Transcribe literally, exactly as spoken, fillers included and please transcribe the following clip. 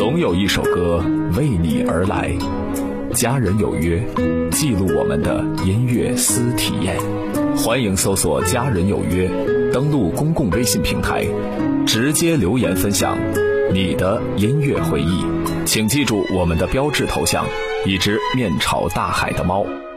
总有一首歌为你而来。家人有约，记录我们的音乐私体验。欢迎搜索家人有约，登录公共微信平台，直接留言分享你的音乐回忆。请记住我们的标志头像，一只面朝大海的猫。